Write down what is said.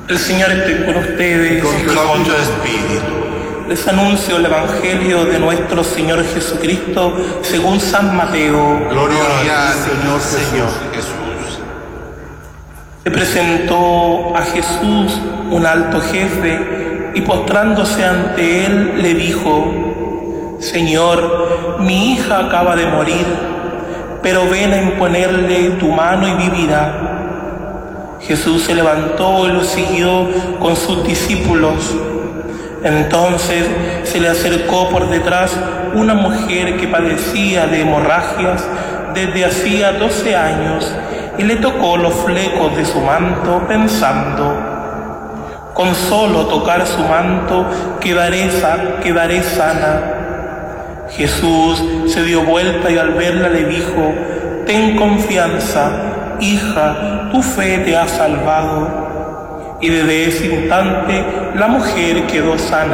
El Señor esté con ustedes. Con tu espíritu. Les anuncio el Evangelio de nuestro Señor Jesucristo según San Mateo. Gloria a ti, Señor Jesús. Se presentó a Jesús un alto jefe y postrándose ante él le dijo: Señor, mi hija acaba de morir, pero ven a imponerle tu mano y vivirá. Jesús se levantó y lo siguió con sus discípulos. Entonces se le acercó por detrás una mujer que padecía de hemorragias desde hacía 12 años y le tocó los flecos de su manto pensando: con solo tocar su manto quedaré sana. Jesús se dio vuelta y al verla le dijo: ten confianza, hija, tu fe te ha salvado. Y desde ese instante la mujer quedó sana.